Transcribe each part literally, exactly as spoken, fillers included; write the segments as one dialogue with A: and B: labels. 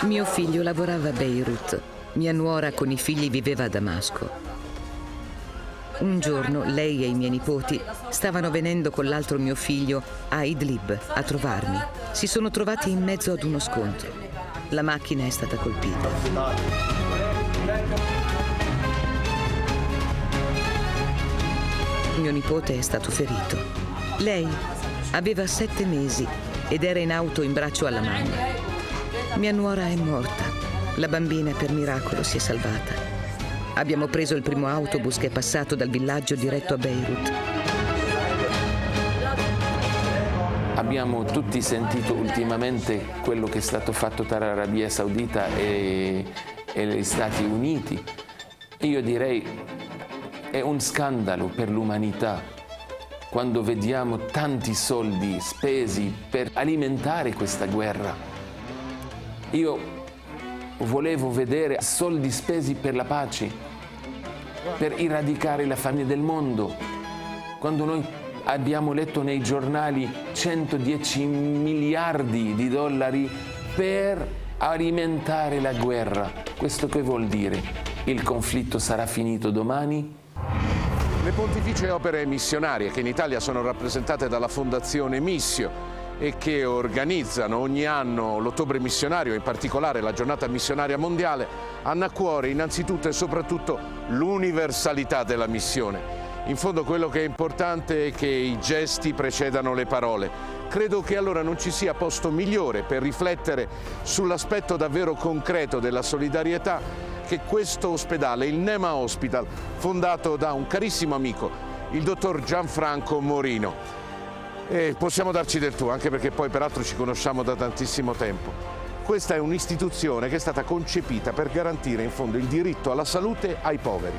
A: Mio figlio lavorava a Beirut, mia nuora con i figli viveva a Damasco. Un giorno lei e i miei nipoti stavano venendo con l'altro mio figlio a Idlib a trovarmi. Si sono trovati in mezzo ad uno scontro. La macchina è stata colpita. Mio nipote è stato ferito. Lei aveva sette mesi ed era in auto in braccio alla mamma. Mia nuora è morta. La bambina per miracolo si è salvata. Abbiamo preso il primo autobus che è passato dal villaggio diretto a Beirut.
B: Abbiamo tutti sentito ultimamente quello che è stato fatto tra l'Arabia Saudita e, e gli Stati Uniti. Io direi è un scandalo per l'umanità quando vediamo tanti soldi spesi per alimentare questa guerra. Io volevo vedere soldi spesi per la pace, per eradicare la fame del mondo. Quando noi abbiamo letto nei giornali centodieci miliardi di dollari per alimentare la guerra, questo che vuol dire? Il conflitto sarà finito domani?
C: Le pontificie opere missionarie che in Italia sono rappresentate dalla Fondazione Missio e che organizzano ogni anno l'ottobre missionario, in particolare la giornata missionaria mondiale, hanno a cuore innanzitutto e soprattutto l'universalità della missione. In fondo quello che è importante è che i gesti precedano le parole. Credo che allora non ci sia posto migliore per riflettere sull'aspetto davvero concreto della solidarietà che questo ospedale, il Nema Hospital, fondato da un carissimo amico, il dottor Gianfranco Morino. E possiamo darci del tu, anche perché poi peraltro ci conosciamo da tantissimo tempo. Questa è un'istituzione che è stata concepita per garantire in fondo il diritto alla salute ai poveri.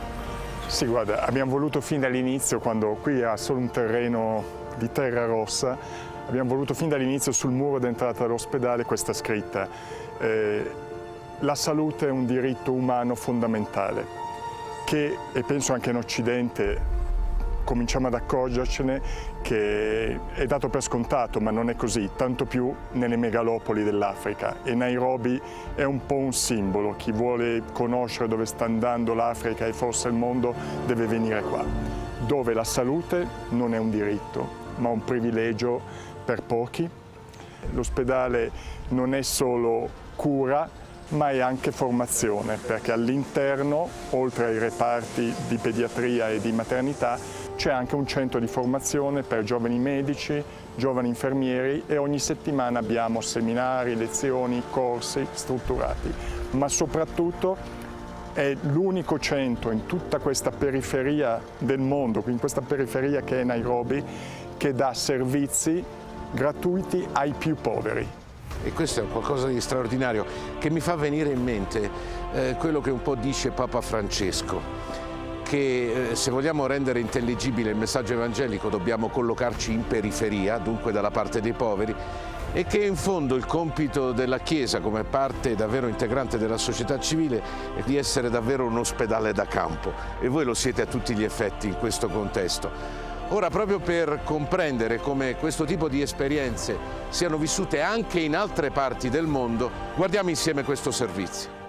D: Sì, guarda, abbiamo voluto fin dall'inizio, quando qui ha solo un terreno di terra rossa, abbiamo voluto fin dall'inizio sul muro d'entrata dell'ospedale questa scritta. Eh, la salute è un diritto umano fondamentale, che, e penso anche in Occidente, cominciamo ad accorgercene che è dato per scontato, ma non è così, tanto più nelle megalopoli dell'Africa. E Nairobi è un po' un simbolo. Chi vuole conoscere dove sta andando l'Africa e forse il mondo deve venire qua, dove la salute non è un diritto, ma un privilegio per pochi. L'ospedale non è solo cura, ma è anche formazione, perché all'interno, oltre ai reparti di pediatria e di maternità, c'è anche un centro di formazione per giovani medici, giovani infermieri e ogni settimana abbiamo seminari, lezioni, corsi strutturati. Ma soprattutto è l'unico centro in tutta questa periferia del mondo, in questa periferia che è Nairobi, che dà servizi gratuiti ai più poveri.
C: E questo è qualcosa di straordinario che mi fa venire in mente eh, quello che un po' dice Papa Francesco, che eh, se vogliamo rendere intelligibile il messaggio evangelico dobbiamo collocarci in periferia, dunque dalla parte dei poveri, e che in fondo il compito della Chiesa come parte davvero integrante della società civile è di essere davvero un ospedale da campo, e voi lo siete a tutti gli effetti in questo contesto. Ora, proprio per comprendere come questo tipo di esperienze siano vissute anche in altre parti del mondo, guardiamo insieme questo servizio.